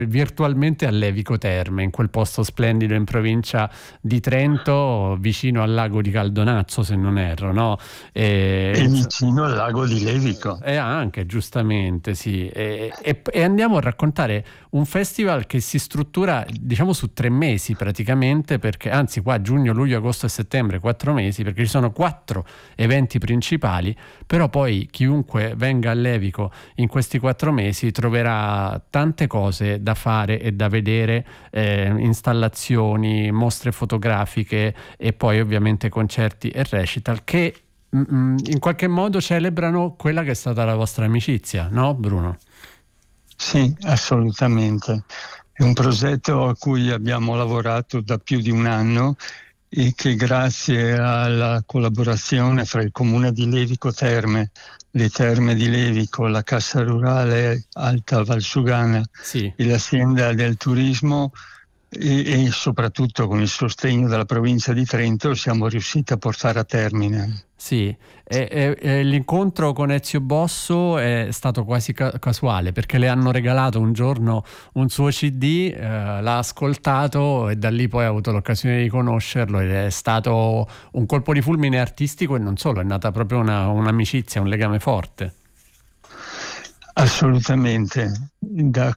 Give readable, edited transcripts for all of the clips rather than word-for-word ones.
virtualmente a Levico Terme, in quel posto splendido in provincia di Trento, vicino al lago di Caldonazzo, se non erro, no? E vicino al lago di Levico. E anche, giustamente, sì. E andiamo a raccontare un festival che si struttura, diciamo, su 3 mesi praticamente, perché, anzi, qua giugno, luglio, agosto e settembre, 4 mesi, perché ci sono 4 eventi principali, però poi chiunque venga a Levico in questi 4 mesi troverà tante cose da fare e da vedere, installazioni, mostre fotografiche e poi ovviamente concerti e recital che in qualche modo celebrano quella che è stata la vostra amicizia, no, Bruno? Sì, assolutamente. È un progetto a cui abbiamo lavorato da più di un anno e che grazie alla collaborazione fra il Comune di Levico Terme, le Terme di Levico, la Cassa Rurale Alta Valsugana Sì. e l'Azienda del Turismo e soprattutto con il sostegno della provincia di Trento siamo riusciti a portare a termine. Sì, e l'incontro con Ezio Bosso è stato quasi casuale perché le hanno regalato un giorno un suo CD, l'ha ascoltato e da lì poi ha avuto l'occasione di conoscerlo ed è stato un colpo di fulmine artistico e non solo, è nata proprio un'amicizia, un legame forte. Assolutamente. Da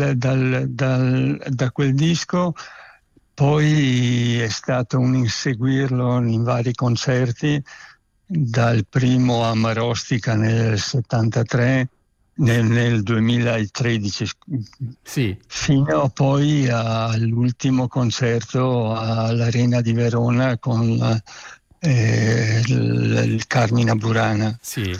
quel disco poi è stato un inseguirlo in vari concerti, dal primo a Marostica nel 73, nel 2013, Sì. fino poi all'ultimo concerto all'Arena di Verona con il Carmina Burana. Sì.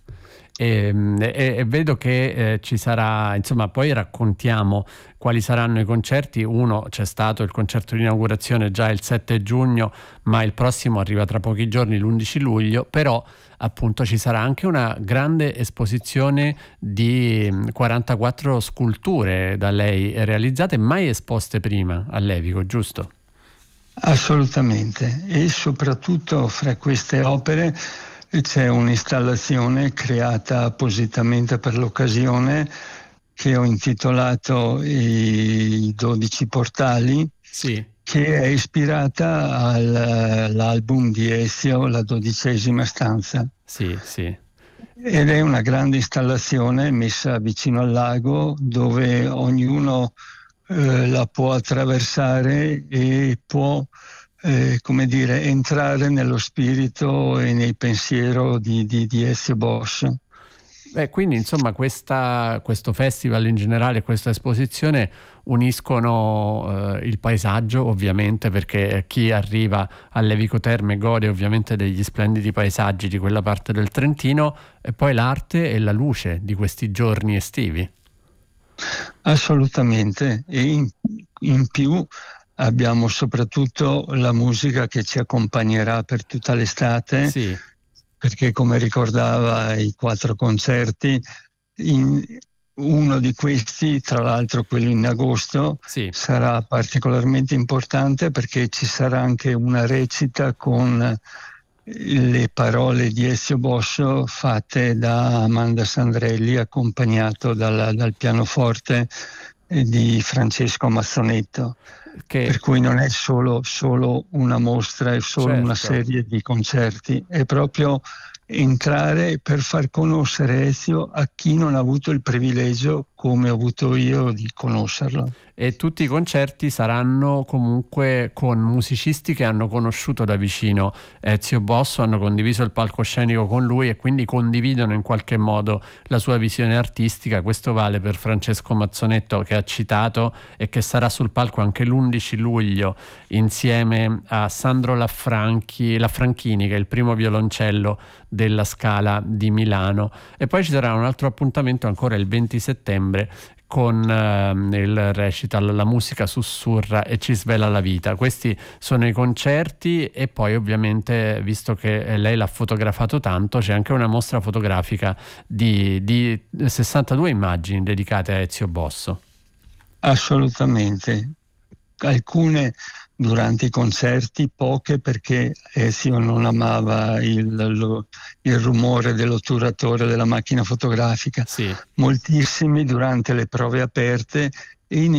E vedo che ci sarà, insomma, poi raccontiamo quali saranno i concerti. Uno, c'è stato il concerto di inaugurazione già il 7 giugno, ma il prossimo arriva tra pochi giorni, l'11 luglio, però appunto ci sarà anche una grande esposizione di 44 sculture da lei realizzate, mai esposte prima a Levico, giusto? Assolutamente, e soprattutto fra queste opere c'è un'installazione creata appositamente per l'occasione che ho intitolato I 12 portali, Sì, che è ispirata all'album di Ezio, La 12ª stanza. sì, sì. Ed è una grande installazione messa vicino al lago dove ognuno la può attraversare e può, come dire, entrare nello spirito e nel pensiero di Ezio Bosch. Beh, quindi insomma questo festival in generale, questa esposizione uniscono il paesaggio ovviamente, perché chi arriva a Levico Terme gode ovviamente degli splendidi paesaggi di quella parte del Trentino, e poi l'arte e la luce di questi giorni estivi. Assolutamente, e in più abbiamo soprattutto la musica che ci accompagnerà per tutta l'estate, Sì, perché come ricordava i 4 concerti, uno di questi, tra l'altro quello in agosto, sì. sarà particolarmente importante perché ci sarà anche una recita con le parole di Ezio Bosso fatte da Amanda Sandrelli, accompagnato dal pianoforte di Francesco Mazzonetto. Per Che cui non è solo una mostra, è solo una certo. serie di concerti, è proprio entrare per far conoscere Ezio a chi non ha avuto il privilegio, come ho avuto io, di conoscerlo. E tutti i concerti saranno comunque con musicisti che hanno conosciuto da vicino Ezio Bosso, hanno condiviso il palcoscenico con lui e quindi condividono in qualche modo la sua visione artistica. Questo vale per Francesco Mazzonetto, che ha citato e che sarà sul palco anche l'11 luglio insieme a Sandro Lafranchini, che è il primo violoncello della Scala di Milano. E poi ci sarà un altro appuntamento ancora il 20 settembre con il recital La musica sussurra e ci svela la vita. Questi sono i concerti, e poi ovviamente, visto che lei l'ha fotografato tanto, c'è anche una mostra fotografica di 62 immagini dedicate a Ezio Bosso. Assolutamente. Alcune durante i concerti, poche perché Ezio non amava il rumore dell'otturatore della macchina fotografica, Sì. moltissimi durante le prove aperte e in